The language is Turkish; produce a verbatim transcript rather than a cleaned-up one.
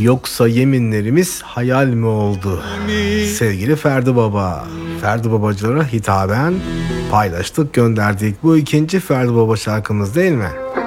Yoksa yeminlerimiz hayal mi oldu? Sevgili Ferdi Baba, Ferdi Babacılara hitaben paylaştık, gönderdik. Bu ikinci Ferdi Baba şarkımız değil mi?